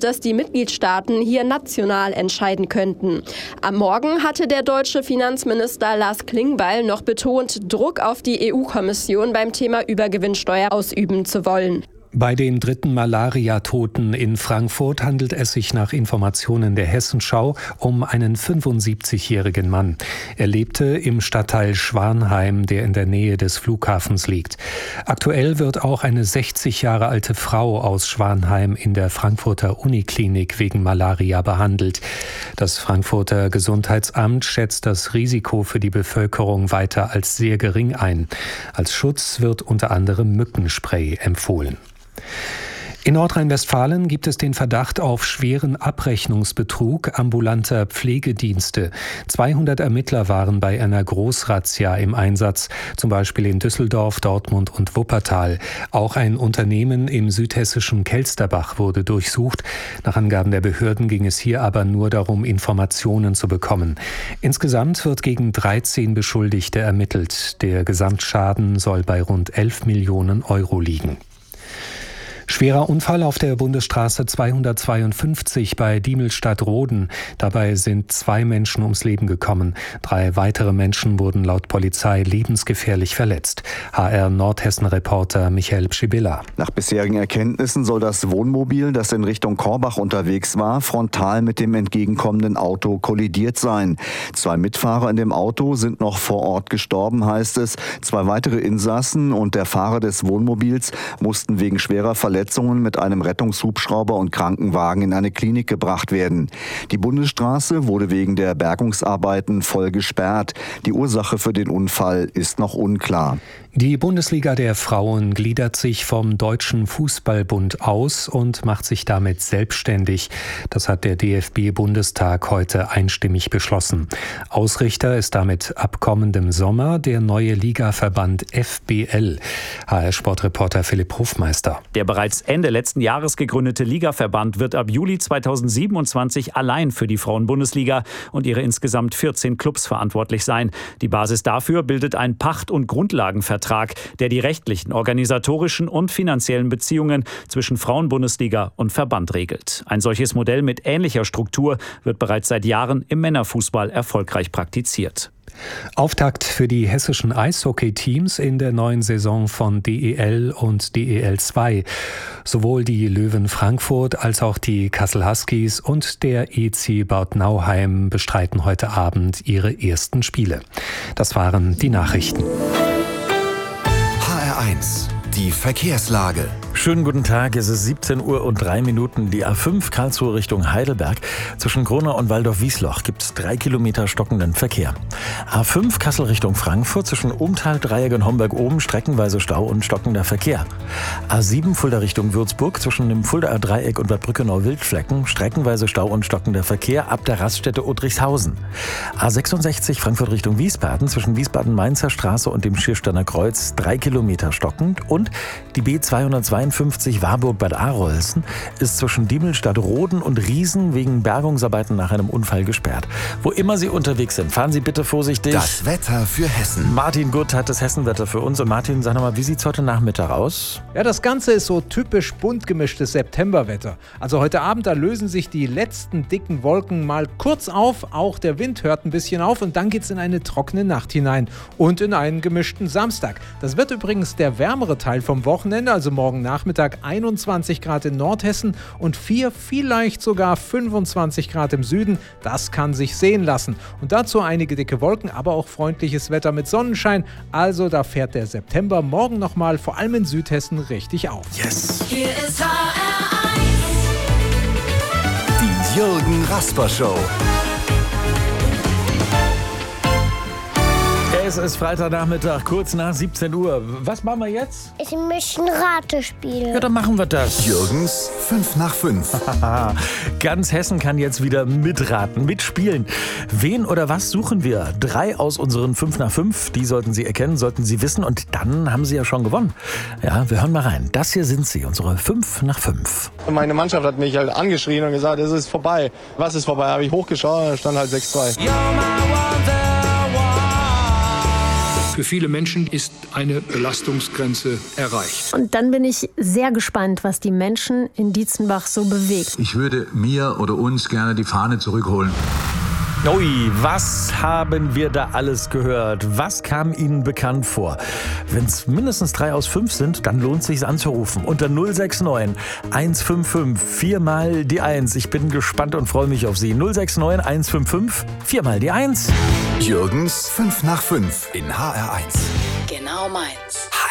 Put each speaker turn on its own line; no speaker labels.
dass die Mitgliedstaaten hier national entscheiden könnten. Am Morgen hatte der deutsche Finanzminister Lars Klingbeil noch betont, Druck auf die EU-Kommission beim Thema Übergewinnsteuer ausüben zu wollen.
Bei den dritten Malaria-Toten in Frankfurt handelt es sich nach Informationen der Hessenschau um einen 75-jährigen Mann. Er lebte im Stadtteil Schwanheim, der in der Nähe des Flughafens liegt. Aktuell wird auch eine 60 Jahre alte Frau aus Schwanheim in der Frankfurter Uniklinik wegen Malaria behandelt. Das Frankfurter Gesundheitsamt schätzt das Risiko für die Bevölkerung weiter als sehr gering ein. Als Schutz wird unter anderem Mückenspray empfohlen. In Nordrhein-Westfalen gibt es den Verdacht auf schweren Abrechnungsbetrug ambulanter Pflegedienste. 200 Ermittler waren bei einer Großrazzia im Einsatz, zum Beispiel in Düsseldorf, Dortmund und Wuppertal. Auch ein Unternehmen im südhessischen Kelsterbach wurde durchsucht. Nach Angaben der Behörden ging es hier aber nur darum, Informationen zu bekommen. Insgesamt wird gegen 13 Beschuldigte ermittelt. Der Gesamtschaden soll bei rund 11 Millionen Euro liegen. Schwerer Unfall auf der Bundesstraße 252 bei Diemelstadt-Roden. Dabei sind 2 Menschen ums Leben gekommen. 3 weitere Menschen wurden laut Polizei lebensgefährlich verletzt. HR Nordhessen-Reporter Michael Pschibilla.
Nach bisherigen Erkenntnissen soll das Wohnmobil, das in Richtung Korbach unterwegs war, frontal mit dem entgegenkommenden Auto kollidiert sein. 2 Mitfahrer in dem Auto sind noch vor Ort gestorben, heißt es. 2 weitere Insassen und der Fahrer des Wohnmobils mussten wegen schwerer Verletzungen mit einem Rettungshubschrauber und Krankenwagen in eine Klinik gebracht werden. Die Bundesstraße wurde wegen der Bergungsarbeiten voll gesperrt. Die Ursache für den Unfall ist noch unklar.
Die Bundesliga der Frauen gliedert sich vom Deutschen Fußballbund aus und macht sich damit selbstständig. Das hat der DFB-Bundestag heute einstimmig beschlossen. Ausrichter ist damit ab kommendem Sommer der neue Ligaverband FBL. HR-Sportreporter Philipp Hofmeister.
Der bereits Ende letzten Jahres gegründete Ligaverband wird ab Juli 2027 allein für die Frauenbundesliga und ihre insgesamt 14 Clubs verantwortlich sein. Die Basis dafür bildet ein Pacht- und Grundlagenvertrag, der die rechtlichen, organisatorischen und finanziellen Beziehungen zwischen Frauenbundesliga und Verband regelt. Ein solches Modell mit ähnlicher Struktur wird bereits seit Jahren im Männerfußball erfolgreich praktiziert.
Auftakt für die hessischen Eishockey-Teams in der neuen Saison von DEL und DEL 2. Sowohl die Löwen Frankfurt als auch die Kassel Huskies und der EC Bad Nauheim bestreiten heute Abend ihre ersten Spiele. Das waren die Nachrichten.
HR1, die Verkehrslage.
Schönen guten Tag, es ist 17:03 Uhr. Die A5 Karlsruhe Richtung Heidelberg. Zwischen Gronau und Waldorf-Wiesloch gibt es 3 Kilometer stockenden Verkehr. A5 Kassel Richtung Frankfurt zwischen Umtal, Dreieck und Homberg-Oben streckenweise Stau und stockender Verkehr. A7 Fulda Richtung Würzburg zwischen dem Fuldaer Dreieck und Bad Brückenau-Wildflecken streckenweise Stau und stockender Verkehr ab der Raststätte Udrichshausen. A66 Frankfurt Richtung Wiesbaden zwischen Wiesbaden-Mainzer Straße und dem Schiersteiner Kreuz 3 Kilometer stockend und die B252 Warburg-Bad Arolsen ist zwischen Diemelstadt-Roden und Riesen wegen Bergungsarbeiten nach einem Unfall gesperrt. Wo immer Sie unterwegs sind, fahren Sie bitte vorsichtig.
Das Wetter für Hessen.
Martin Gutt hat das Hessenwetter für uns. Und Martin, sag mal, wie sieht es heute Nachmittag aus?
Ja, das Ganze ist so typisch bunt gemischtes Septemberwetter. Also heute Abend, da lösen sich die letzten dicken Wolken mal kurz auf. Auch der Wind hört ein bisschen auf und dann geht's in eine trockene Nacht hinein. Und in einen gemischten Samstag. Das wird übrigens der wärmere Teil vom Wochenende, also morgen Nachmittag 21 Grad in Nordhessen und 4, vielleicht sogar 25 Grad im Süden. Das kann sich sehen lassen. Und dazu einige dicke Wolken, aber auch freundliches Wetter mit Sonnenschein. Also da fährt der September morgen nochmal, vor allem in Südhessen, richtig auf.
Yes.
Hier ist HR1.
Die Jürgen Rasper Show.
Es ist Freitagnachmittag, kurz nach 17 Uhr. Was machen wir jetzt?
Ich möchte ein Ratespiel.
Ja, dann machen wir das.
Jürgens 5 nach 5.
Ganz Hessen kann jetzt wieder mitraten, mitspielen. Wen oder was suchen wir? 3 aus unseren 5 nach 5. Die sollten Sie erkennen, sollten Sie wissen. Und dann haben Sie ja schon gewonnen. Ja, wir hören mal rein. Das hier sind sie, unsere 5 nach 5.
Meine Mannschaft hat mich halt angeschrien und gesagt, es ist vorbei. Was ist vorbei? Habe ich hochgeschaut und da stand halt 6-2.
Für viele Menschen ist eine Belastungsgrenze erreicht.
Und dann bin ich sehr gespannt, was die Menschen in Dietzenbach so bewegt.
Ich würde mir oder uns gerne die Fahne zurückholen.
Ui, was haben wir da alles gehört? Was kam Ihnen bekannt vor? Wenn es mindestens 3 aus 5 sind, dann lohnt es sich anzurufen. Unter 069 155 4 mal die 1. Ich bin gespannt und freue mich auf Sie. 069 155 4 mal die 1.
Jürgens 5 nach 5 in HR1.
Genau meins.